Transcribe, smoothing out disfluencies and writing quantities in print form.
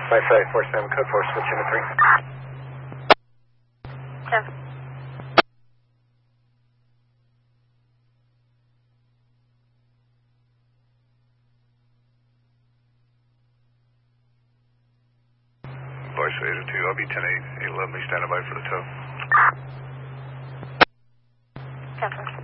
5547, code 4, switch into 3. 10. Voice 802, I'll be 10-8, 811, standing by for the tow. 10.